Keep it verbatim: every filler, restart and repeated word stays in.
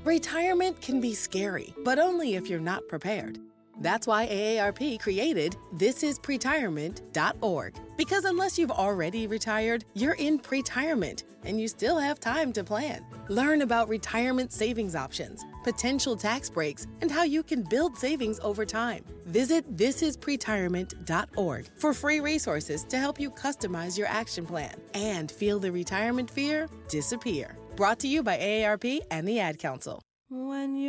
Retirement can be scary, but only if you're not prepared. That's why A A R P created this is pretirement dot org. Because unless you've already retired, you're in pretirement, and you still have time to plan. Learn about retirement savings options, potential tax breaks, and how you can build savings over time. Visit this is pretirement dot org for free resources to help you customize your action plan and feel the retirement fear disappear. Brought to you by A A R P and the Ad Council. When you